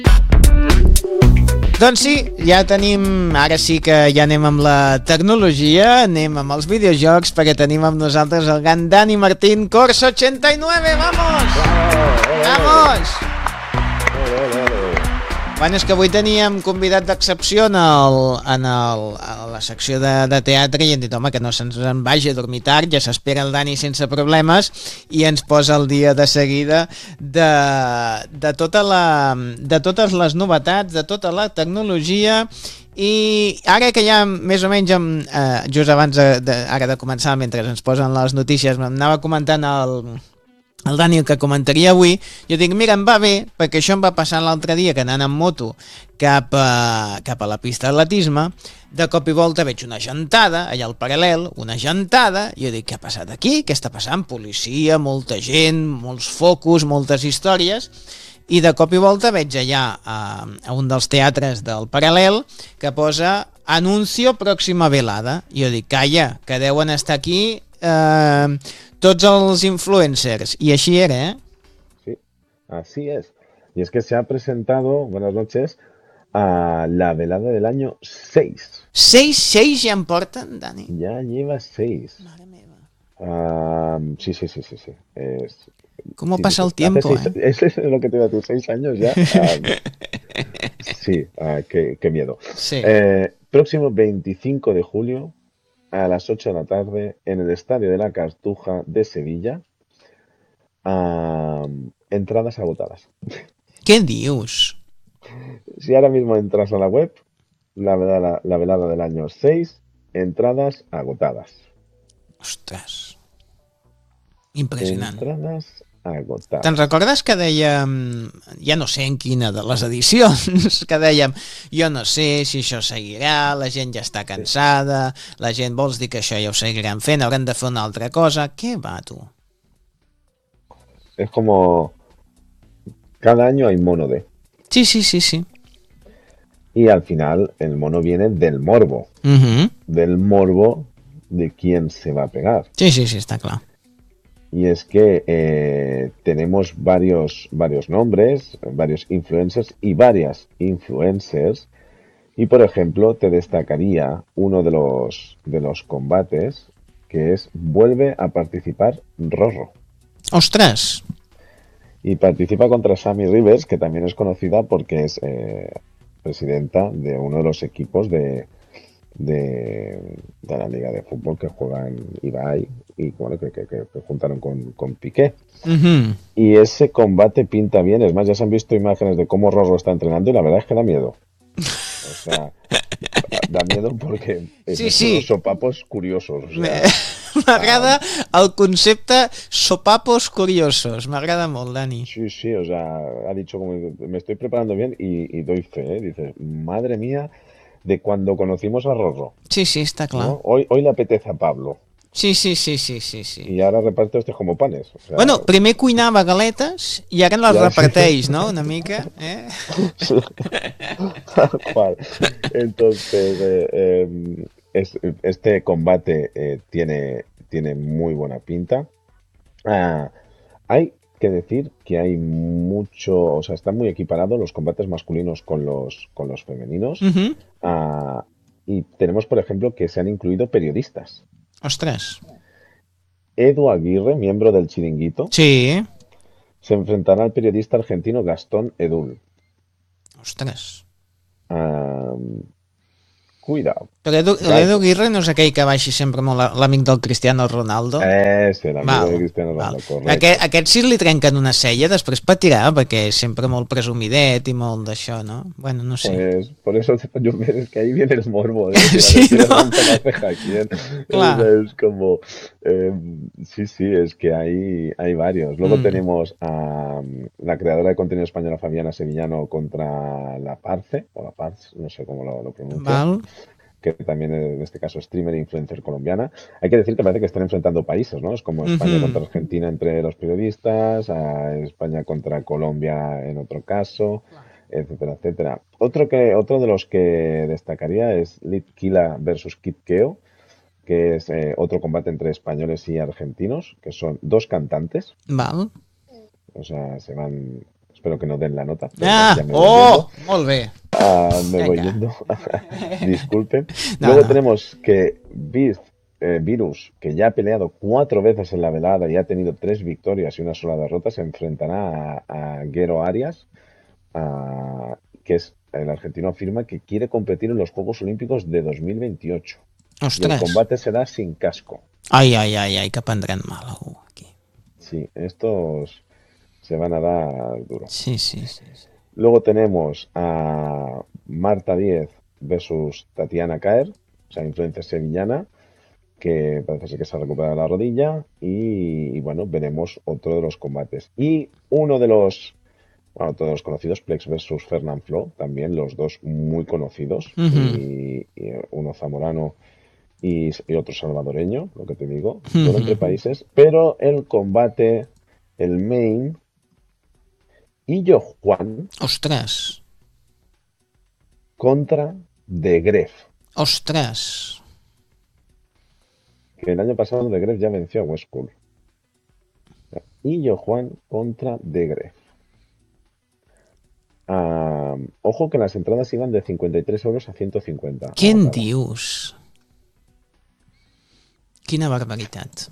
Doncs sí, ja tenim, ara sí que ja anem amb la tecnologia, anem amb els videojocs, perquè tenim amb nosaltres el gran Dani Martín, Corso 89, vamos! Vamos! Bueno, és que avui teníem convidat d'excepció a la secció de teatre i hem dit, home, que no se'ns en vagi a dormir tard, ja s'espera el Dani sense problemes i ens posa el dia de seguida de totes les novetats, de tota la tecnologia. I ara que ja més o menys just abans ara de començar, mentre ens posen les notícies, m'anava comentant el Dani el que comentaria avui, jo dic, mira, em va bé, perquè això em va passar l'altre dia que anant amb moto cap a la pista d'atletisme, de cop i volta veig una gentada, allà al paral·lel, una gentada, i jo dic, què ha passat aquí? Què està passant? Policia, molta gent, molts focus, moltes històries, i de cop i volta veig allà a un dels teatres del paral·lel que posa anuncio pròxima velada. I jo dic, calla, que deuen estar aquí tots els influencers, y así era, ¿eh? Sí, así es. Y es que se ha presentado, buenas noches, a la velada del año 6. ¿Seis ya en porten, Dani? Ya lleva 6. Madre meva. Sí. ¿Cómo Sí, pasa el hace tiempo, Eso es lo que te iba a decir, 6 años ya. Sí, qué miedo. Sí. Próximo 25 de julio, a las 8 de la tarde, en el Estadio de la Cartuja de Sevilla, entradas agotadas. ¿Qué dius? Si ahora mismo entras a la web, la velada del año 6, entradas agotadas. Ostres. Impressionant. Entradas agotadas. Te'n recordes que dèiem, ja no sé en quina de les edicions, que dèiem, jo no sé si això seguirà, la gent ja està cansada, la gent vols dir que això ja ho seguiran fent, hauran de fer una altra cosa. Què va, tu? Es como cada año hay mono de. Sí. Y al final el mono viene del morbo. Del morbo de quién se va a pegar. Sí, está clar. Y es que tenemos varios nombres, varios influencers y varias influencers. Y por ejemplo, te destacaría uno de los combates, que es vuelve a participar Rorro. ¡Ostras! Y participa contra Sammy Rivers, que también es conocida porque es presidenta de uno de los equipos de la liga de fútbol que juegan Ibai y bueno, que juntaron con Piqué. Y ese combate pinta bien, es más, ya se han visto imágenes de cómo Rorro está entrenando y la verdad es que da miedo. O sea, da miedo porque son los sopapos curiosos. O sea, m'agrada el concepte sopapos curiosos, m'agrada molt, Dani. Sí, o sea, ha dicho como me estoy preparando bien y doy fe, dices, madre mía, de cuando conocimos a Rorro. Sí, està clar. ¿No? Hoy le apetece a Pablo. Sí. Y ahora reparte estos como panes. O sea, bueno, primer cuinava galetes i ara les reparteix, ¿no? Una mica, ¿eh? Tal cual. Entonces, este combate tiene muy buena pinta. Hay que decir que hay mucho, o sea, están muy equiparados los combates masculinos con los femeninos. Y tenemos, por ejemplo, que se han incluido periodistas. ¡Ostras! Edu Aguirre, miembro del Chiringuito, sí, se enfrentará al periodista argentino Gastón Edul. ¡Ostras! Cuidado. Però l'Edu Aguirre no és aquell que va així sempre molt l'amic del Cristiano Ronaldo? És l'amic del Cristiano Ronaldo, correcte. Aquest si li trenquen una cella després patirà, perquè és sempre molt presumidet i molt d'això, ¿no? Bueno, no sé. Pues por eso yo es que ahí viene el morbo. Sí, ¿no? Claro. Es como... sí, es que hay varios. Luego tenemos a la creadora de contenido española Fabiana Sevillano contra la Parce, o la Parce, no sé cómo lo pronuncia. Val. Que también en este caso streamer e influencer colombiana. Hay que decir que parece que están enfrentando países, ¿no? Es como España contra Argentina entre los periodistas, a España contra Colombia en otro caso, etcétera. Otro de los que destacaría es Litkila versus Kid Keo, que es otro combate entre españoles y argentinos, que son dos cantantes. Val. O sea, Espero que no den la nota. Pero Ah, ya me voy yendo. molt bé. Me voy Venga. yendo. Disculpen. No, Luego no. tenemos que Virus, que ya ha peleado 4 veces en la velada y ha tenido 3 victorias y una sola derrota, se enfrentará a Gero Arias, que es el argentino, afirma que quiere competir en los Juegos Olímpicos de 2028. Y el Ostres. combate será sin casco. Ai, que prendran mal algú aquí. Sí, estos se van a dar duro. Sí. Luego tenemos a Marta Díez versus Tatiana Caer, o sea, influencer sevillana, que parece ser que se ha recuperado la rodilla. Y bueno, veremos otro de los combates. Y uno de los, bueno, todos conocidos, Plex versus Fernand Flo, también los dos muy conocidos. Y uno zamorano y otro salvadoreño, lo que te digo, duelo entre países. Pero el combate, el main, Illo Juan Ostres. contra De Gref. Ostres. Que el año pasado De Gref ya venció a Westcool. Illo Juan contra De Gref. Ojo que las entradas iban de 53 euros a 150. Què en ahora. dius? Quina barbaritat.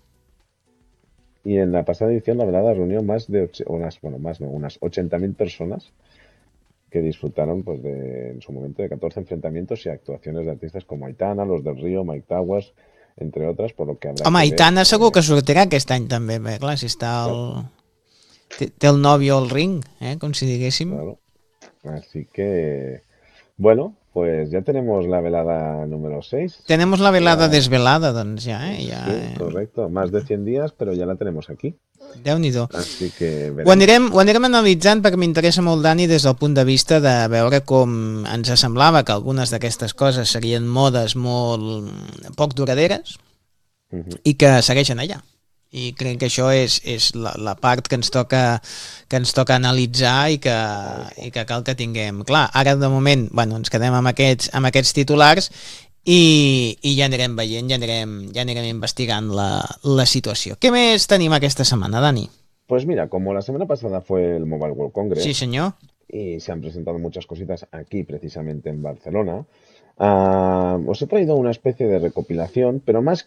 Y en la pasada edición la velada reunió más de unas 80.000 personas que disfrutaron pues en su momento de 14 enfrentamientos y actuaciones de artistas como Aitana, Los del Río, Mike Towers, entre otras, por lo que habrá Home, que Aitana ver, segur que sortirà aquest any també, bé, clar, si està el... Té el nòvio al ring, com si diguéssim. Claro. Así que, bueno, pues ya tenemos la velada número 6. Tenemos la velada Ya, desvelada, doncs ja, ja. sí, correcto. Más de 100 días, pero ya la tenemos aquí. Déu-n'hi-do. Así que Ho veremos. anirem analitzant perquè m'interessa molt, Dani, des del punt de vista de veure com ens semblava que algunes d'aquestes coses serien modes molt poc duraderes Ujú. i que segueixen allà. I crec que això és la part que ens toca analitzar i que cal que tinguem clar. Ara, de moment, bueno, ens quedem amb aquests titulars i ja anirem veient, ja anirem investigant la situació. Què més tenim aquesta setmana, Dani? Pues mira, como la semana pasada fue el Mobile World Congress Sí, senyor. y se han presentado muchas cositas aquí, precisamente en Barcelona, os he traído una especie de recopilación, pero más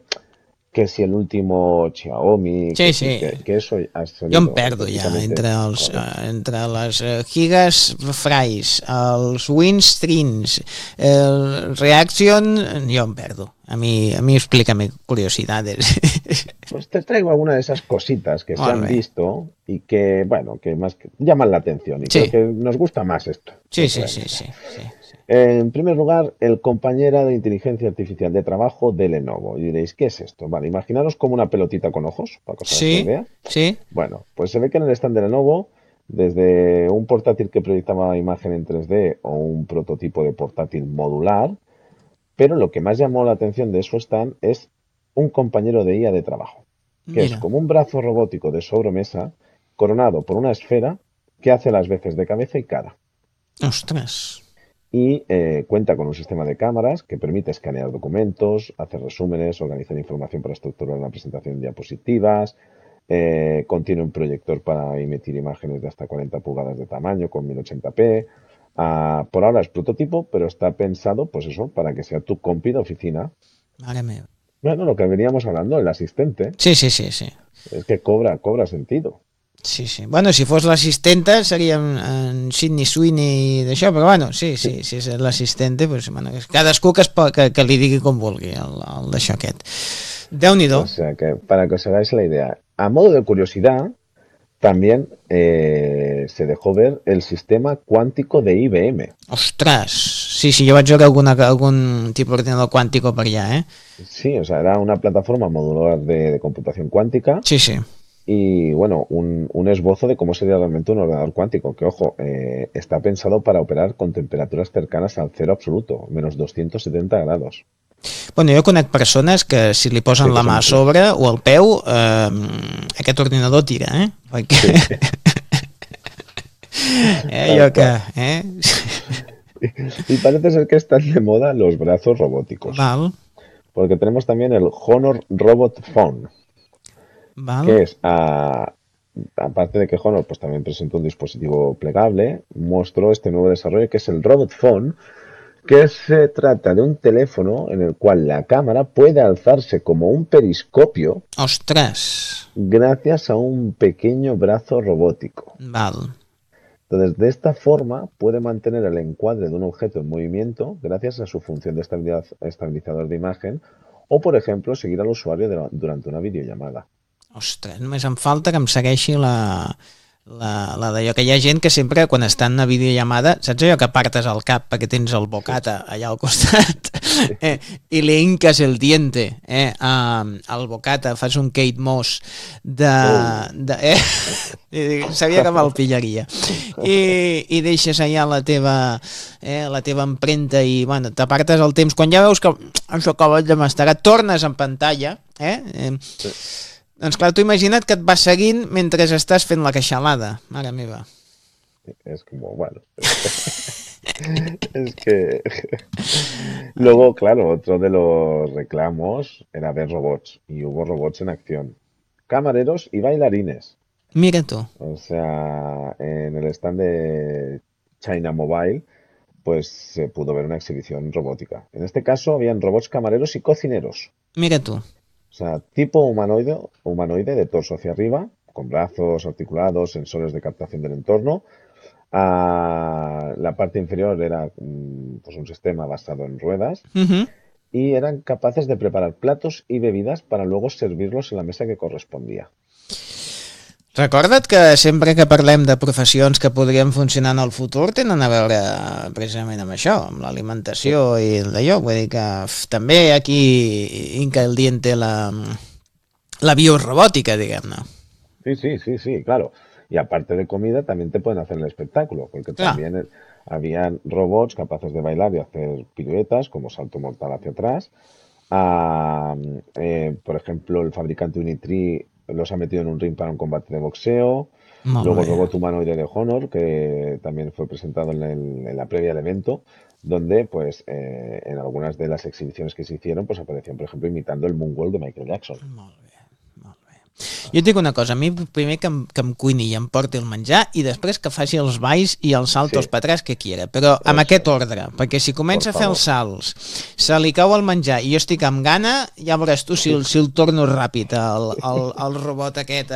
que si el último Xiaomi, Sí. que eso ha Jo em salido perdo ja precisamente. entre les gigas fries, els winstrins, el reaction, jo em perdo. A mi explícame curiosidades. Pues te traigo alguna de esas cositas que se Molt han bé. visto y que, bueno, que más llaman la atención y Sí. creo que nos gusta más esto. Sí. sinceramente. En primer lugar, el compañero de inteligencia artificial de trabajo de Lenovo. Y diréis, ¿qué es esto? Vale, imaginaros como una pelotita con ojos, para que os hagáis una idea. Sí. Bueno, pues se ve que en el stand de Lenovo, desde un portátil que proyectaba imagen en 3D o un prototipo de portátil modular, pero lo que más llamó la atención de su stand es un compañero de IA de trabajo, que es Mira. como un brazo robótico de sobremesa coronado por una esfera que hace las veces de cabeza y cara. Ostres. Y cuenta con un sistema de cámaras que permite escanear documentos, hacer resúmenes, organizar información para estructurar la presentación en diapositivas. Contiene un proyector para emitir imágenes de hasta 40 pulgadas de tamaño con 1080p. Por ahora es prototipo, pero está pensado, pues eso, para que sea tu compi de oficina. Mare meva. Bueno, lo que veníamos hablando, el asistente, Sí. es que cobra sentido. Sí. Bueno, si fos l'assistenta seria en Sydney Sweeney d'això, però bueno, sí, si és l'assistente, pues, bueno, cadascú que li digui com vulgui el d'això aquest. Déu-n'hi-do. O sea que, para que os hagáis la idea, a modo de curiosidad, también se dejó ver el sistema cuántico de IBM. Ostres, sí, jo vaig veure algun tipus d'ordinador quàntico per allà, Sí, o sea, era una plataforma modular de computación cuántica. Sí. Y bueno, un esbozo de cómo sería realmente un ordenador cuántico, que ojo, está pensado para operar con temperaturas cercanas al cero absoluto, menos 270 grados. Bueno, jo conec persones que si li posen Sí, que la mà a són sobre o al peu, aquest ordinador tira, perquè... jo que... Y parece ser que están de moda los brazos robóticos. Val. Porque tenemos también el Honor Robot Phone, Val. que es aparte de que Honor pues también presentó un dispositivo plegable, mostró este nuevo desarrollo que es el Robot Phone, que se trata de un teléfono en el cual la cámara puede alzarse como un periscopio Ostres! gracias a un pequeño brazo robótico. Val. Entonces, de esta forma puede mantener el encuadre de un objeto en movimiento gracias a su función de estabilizador de imagen o, por ejemplo, seguir al usuario durante una videollamada. Ostres, només em falta que em segueixi la d'allò, que hi ha gent que sempre quan està en una videollamada, saps allò que apartes el cap perquè tens el bocata allà al costat i li hinques el diente al bocata, fas un Kate Moss i dic, sabia que me'l pillaria i deixes allà la teva empremta i bueno, t'apartes el temps, quan ja veus que això acaba de mastegar, tornes en pantalla doncs clar, tu imagina't que et vas seguint mentre estàs fent la queixalada. Mare meva. Es como, bueno. Es que. Luego, claro, otro de los reclamos era ver robots. Y hubo robots en acción. Camareros y bailarines. Mira tu. O sea, en el stand de China Mobile, pues se pudo ver una exhibición robótica. En este caso, habían robots camareros y cocineros. Mira tu. O sea, tipo humanoide de torso hacia arriba, con brazos articulados, sensores de captación del entorno. La parte inferior era pues un sistema basado en ruedas y eran capaces de preparar platos y bebidas para luego servirlos en la mesa que correspondía. Recorda't que sempre que parlem de professions que podrien funcionar en el futur tenen a veure precisament amb això, amb l'alimentació i d'allò, vull dir que també aquí hinca el diente la biorrobòtica, diguem-ne. Sí, claro. Y aparte de comida, también te pueden hacer el espectáculo, porque también habían robots capaces de bailar y hacer piruetas, como salto mortal hacia atrás. Por ejemplo, el fabricante Unitree los ha metido en un ring para un combate de boxeo. Luego el robot humanoide de Honor, que también fue presentado en la previa del evento, donde pues en algunas de las exhibiciones que se hicieron pues aparecían, por ejemplo, imitando el Moonwalk de Michael Jackson. Molt bé. Jo et dic una cosa, a mi primer que em cuini i em porti el menjar i després que faci els balls i els saltos per atrás que quiera, però amb aquest ordre, perquè si comença a fer els salts, se li cau el menjar i jo estic amb gana, ja veuràs tu si el torno ràpid, el robot aquest.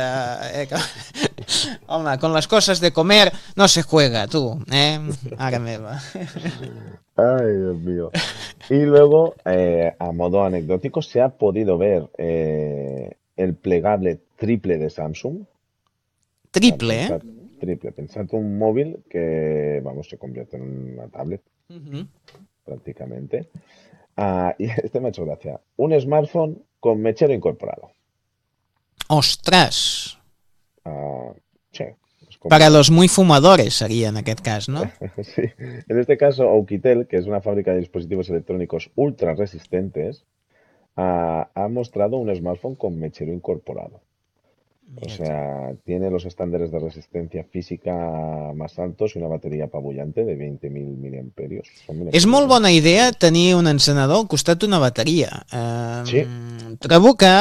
Home, con las cosas de comer no se juega, tu, ara meva. Ay, Dios mío. Y luego, a modo anecdótico, se ha podido ver el plegable triple de Samsung. Triple, Triple. Pensad un móvil que, vamos, se convierte en una tablet, prácticamente. Y este me ha hecho gracia. Un smartphone con mechero incorporado. ¡Ostras! Sí. Para los muy fumadores sería en aquest cas, ¿no? Sí. En este caso, Oukitel, que es una fábrica de dispositivos electrónicos ultra resistentes, ha mostrado un smartphone con mechero incorporado. O sea, tiene los estándares de resistencia física más altos y una bateria apabullante de 20.000 miliamperios. És molt bona idea tenir un encenedor al costat d'una bateria. Sí. Trobo que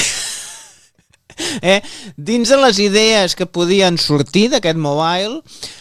dins de les idees que podien sortir d'aquest mobile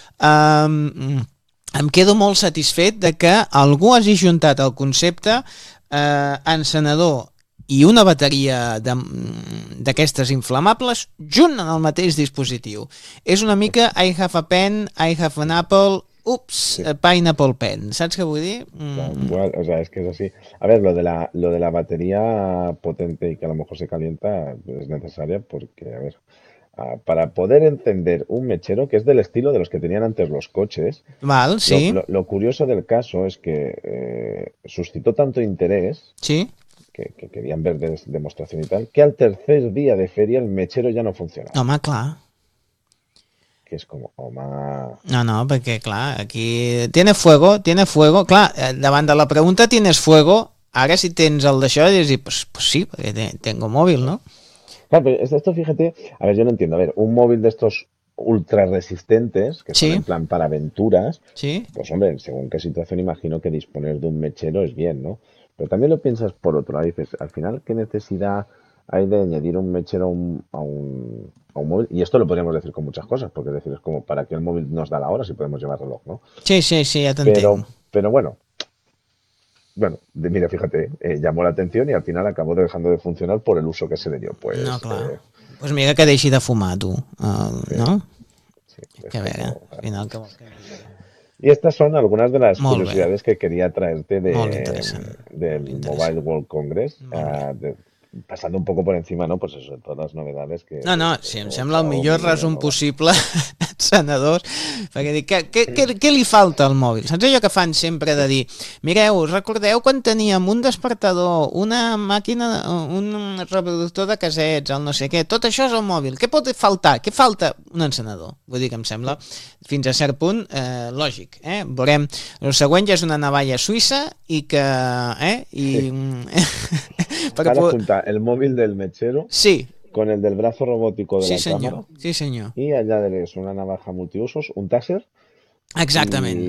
em quedo molt satisfet de que algú hagi juntat el concepte encenedor i una bateria d'aquestes inflamables junt en el mateix dispositiu. És una mica I have a pen, I have an apple, pineapple pen. ¿Sabes qué voy a decir? Bueno, o sea, es que es así. A ver, lo de la batería potente y que a lo mejor se calienta es necesaria porque, a ver, para poder encender un mechero que es del estilo de los que tenían antes los coches. Val, sí. Lo curioso del caso es que suscitó tanto interés. Sí. Que querían ver demostración y tal, que al tercer día de feria el mechero ya no funcionaba. Home, clar. Que és com, home... No, perquè, clar, aquí... Tiene fuego. Clar, davant de la pregunta tienes fuego, ara si tens el d'això, dius, pues sí, perquè tengo móvil, ¿no? Claro, pero esto, fíjate, a ver, yo no entiendo, a ver, un móvil de estos ultra resistentes, que son en plan para aventuras, pues hombre, según qué situación imagino que disponer de un mechero es bien, ¿no? Pero también lo piensas por otro lado, dices, al final, ¿qué necesidad hay de añadir un mechero a un móvil. Y esto lo podríamos decir con muchas cosas, porque es decir, es como para que el móvil nos da la hora si podemos llevar reloj, ¿no? Sí, sí, sí, ja Pero, t'entenc. pero mira, fíjate, llamó la atención y al final acabó dejando de funcionar por el uso que se le dio. No, Pues, clar. Doncs pues mira que deixi de fumar, tu. sí, No? sí, Que es a veure, como... al final què vols que et digui? Y estas son algunas de las Molt bé, curiosidades que quería traerte molt interessant, del molt Mobile interessant. World Congress, Molt bé. pasando un poco por encima, ¿no? Pues eso, todas las novedades No, no, de sí, em nuevo sembla el millor Xiaomi, resum Lenovo. possible, senadors, perquè dic, què li falta al mòbil? Saps allò que fan sempre de dir, mireu, recordeu quan teníem un despertador, una màquina, un reproductor de casets, el no sé què, tot això és el mòbil, què pot faltar? Què falta? Un encenedor, vull dir que em sembla fins a cert punt lògic, veurem, el següent ja és una navalla suïssa i que, Sí. per, Ahora junta el móvil del mechero sí, con el del brazo robótico de sí la senyor, cámara sí senyor. y añadirles una navaja multiusos, un taser Exactament.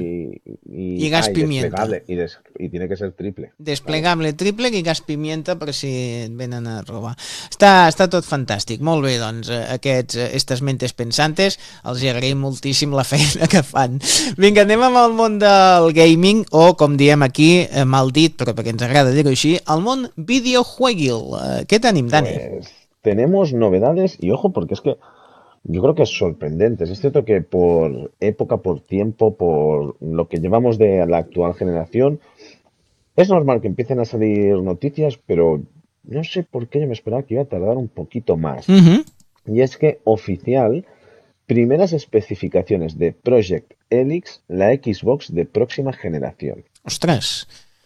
I gas y pimienta. desplegable. Y tiene que ser triple, claro. Desplegable triple i gas pimienta per si et venen a robar. Està tot fantàstic. Molt bé, doncs, aquestes mentes pensantes, els hi agraïm moltíssim la feina que fan. Vinga, anem amb el món del gaming, o com diem aquí, mal dit, però perquè ens agrada dir-ho així, el món videojueguil. Què tenim, Dani? Pues tenemos novedades y ojo, porque es que yo creo que es sorprendente. Es cierto que por época, por tiempo, por lo que llevamos de la actual generación, es normal que empiecen a salir noticias, pero no sé por qué yo me esperaba que iba a tardar un poquito más. Mhm. Y es que oficial, primeras especificaciones de Project Helix, la Xbox de próxima generación. Ostres.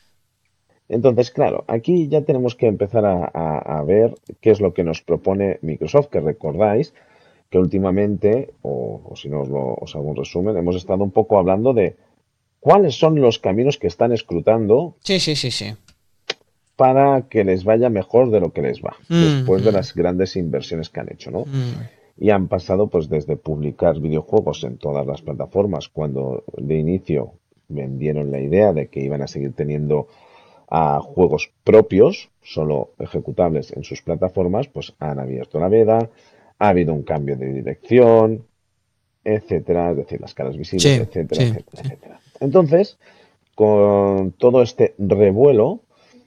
Entonces, claro, aquí ya tenemos que empezar a ver qué es lo que nos propone Microsoft, que recordáis que últimamente, o si no os hago un resumen, hemos estado un poco hablando de cuáles son los caminos que están escrutando Sí, sí, sí, sí. para que les vaya mejor de lo que les va, después de Mhm. las grandes inversiones que han hecho, ¿no? Mm. Y han pasado pues desde publicar videojuegos en todas las plataformas, cuando de inicio vendieron la idea de que iban a seguir teniendo a juegos propios, solo ejecutables en sus plataformas, pues han abierto la veda, ha habido un cambio de dirección, etcétera, es decir, las caras visibles, Sí, etcétera, sí, etcétera, sí. etcétera. Entonces, con todo este revuelo,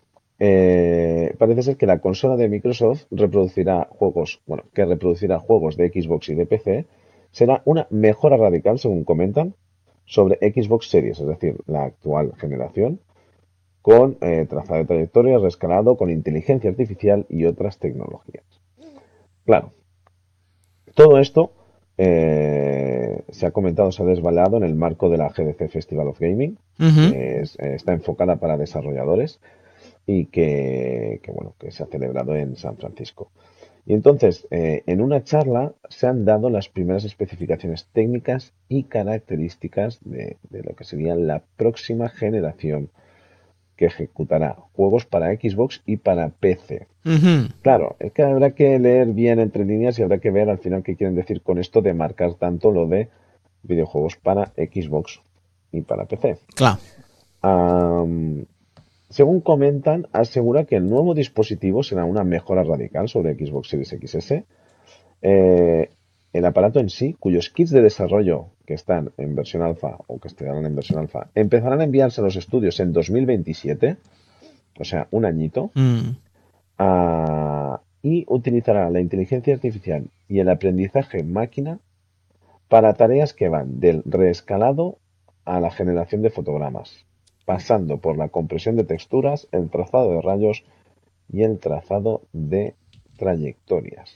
parece ser que la consola de Microsoft reproducirá juegos, bueno, que reproducirá juegos de Xbox y de PC, será una mejora radical, según comentan, sobre Xbox Series, es decir, la actual generación, con trazado de trayectoria, rescalado, con inteligencia artificial y otras tecnologías. Claro, todo esto se ha comentado, se ha desvelado en el marco de la GDC Festival of Gaming, Mhm. que está enfocada para desarrolladores y bueno, que se ha celebrado en San Francisco. Y entonces, en una charla se han dado las primeras especificaciones técnicas y características de lo que sería la próxima generación que ejecutará juegos para Xbox y para PC. Mhm. Claro, es que habrá que leer bien entre líneas y habrá que ver al final qué quieren decir con esto de marcar tanto lo de videojuegos para Xbox y para PC. Clar. Am, Según comentan, asegura que el nuevo dispositivo será una mejora radical sobre Xbox Series XS. Eh, el aparato en sí, cuyos kits de desarrollo que están en versión alfa o que estarán en versión alfa, empezarán a enviarse a los estudios en 2027, o sea, un añito, Mm. y utilizará la inteligencia artificial y el aprendizaje máquina para tareas que van del reescalado a la generación de fotogramas, pasando por la compresión de texturas, el trazado de rayos y el trazado de trayectorias.